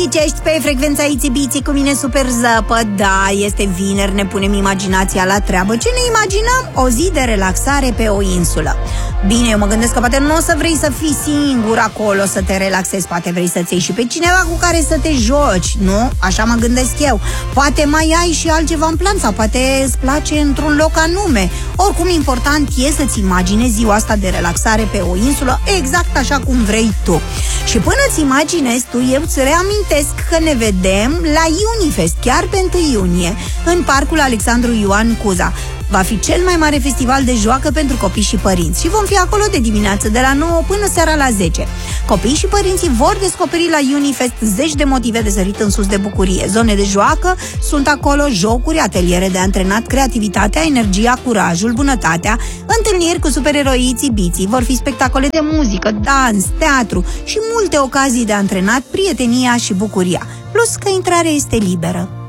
Aici ești pe frecvența Ițibiții cu mine Super Zăpă. Da, este vineri, ne punem imaginația la treabă. Ce ne imaginăm? O zi de relaxare pe o insulă. Bine, eu mă gândesc că poate nu o să vrei să fii singur acolo să te relaxezi. Poate vrei să-ți iei și pe cineva cu care să te joci, nu? Așa mă gândesc eu. Poate mai ai și altceva în plan sau poate îți place într-un loc anume. Oricum, important e să-ți imaginezi ziua asta de relaxare pe o insulă exact așa cum vrei tu. Și până îți imaginezi tu, eu îți reamintesc că ne vedem la Unifest, chiar pe 1 iunie, în Parcul Alexandru Ioan Cuza. Va fi cel mai mare festival de joacă pentru copii și părinți și vom fi acolo de dimineață de la 9 până seara la 10. Copiii și părinții vor descoperi la Unifest zeci de motive de sărit în sus de bucurie. Zone de joacă sunt acolo, jocuri, ateliere de antrenat, creativitatea, energia, curajul, bunătatea, întâlniri cu supereroiții biții. Vor fi spectacole de muzică, dans, teatru și multe ocazii de antrenat, prietenia și bucuria. Plus că intrarea este liberă.